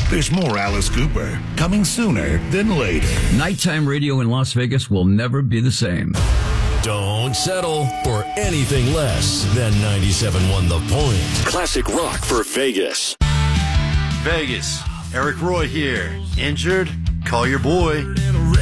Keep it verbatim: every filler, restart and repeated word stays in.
There's more Alice Cooper coming sooner than later. Nighttime radio in Las Vegas will never be the same. Don't settle for anything less than ninety-seven point one The Point. Classic rock for Vegas. Vegas, Eric Roy here. Injured? Call your boy.